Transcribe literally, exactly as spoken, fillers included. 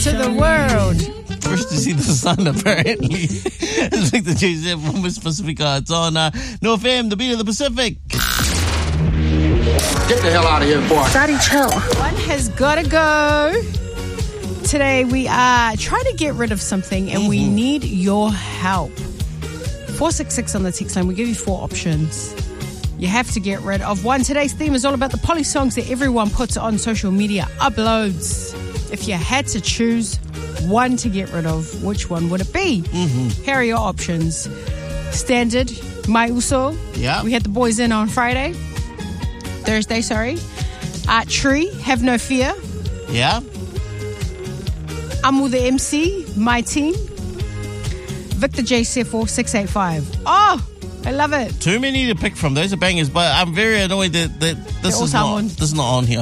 To the world. First to see the sun, apparently. It's like the J Z from West Pacifica. It's on uh, No F M, the beat of the Pacific. Get the hell out of here, boy. Daddy, chill. One has got to go. Today we are trying to get rid of something and mm-hmm. we need your help. four six six on the text line. We give you four options. You have to get rid of one. Today's theme is all about the poly songs that everyone puts on social media uploads. If you had to choose one to get rid of, which one would it be? Mm-hmm. Here are your options. Standard, Mai Uso. Yeah. We had the boys in on Friday. Thursday, sorry. Uh, Tree, Have No Fear. Yeah. Amu the M C, My Team. Victor J. Sefo, six eight five. Oh, I love it. Too many to pick from. Those are bangers, but I'm very annoyed that, that this, is not, this is not on here.